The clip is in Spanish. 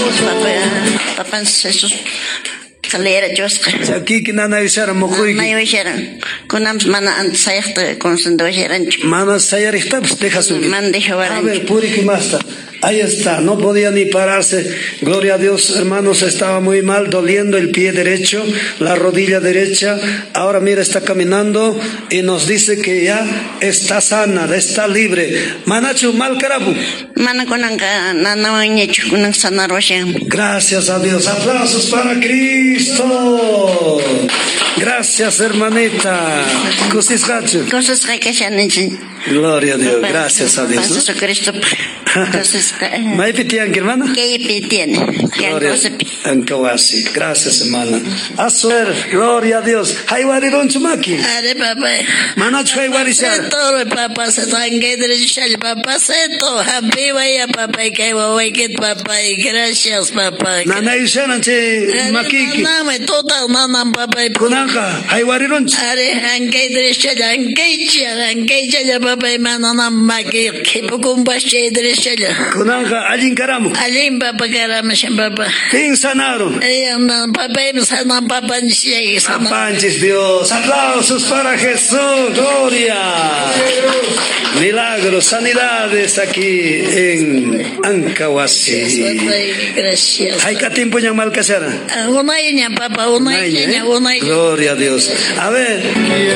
Papá Jesús Calera Josca. Aquí que nana ishara mokuiki. Mayo isharan. Kunam mana ansayakta consendo isharan. Mana sayarista pues deja su. Man deja A ver, puriki masta. Ahí está, no podía ni pararse. Gloria a Dios, hermanos, estaba muy mal, doliendo el pie derecho, la rodilla derecha. Ahora mira, está caminando y nos dice que ya está sana, está libre. Manachu mal carabu. Gracias a Dios. Aplausos para Cristo. Gracias, hermanita. Gloria a Dios. Gracias a Dios, ¿no? ¿Maipitian, hermana? Gracias, hermana. Gloria a Dios. Haywarirun chumaki. Are papá. Manach haywarishar. Todo papá se tangue de papá se to happy vaya papá que voy que papá gracias papá. Nana ishanan che makiki. No me total nana papá. Kunanka haywarirun. Are hange de ya papá manana maki que poco bache de Kunanka alin karamu. Alin papá karama papá. Tin sanaron. Papá sana papá ni sana. Apanches Dios. Aplausos para Jesús. Gloria. Milagros, sanidades aquí en Ancahuasi. Gracias. ¿Hay qué tiempo ya mal casara? Una niña, papá, una niña. Gloria a Dios. A ver.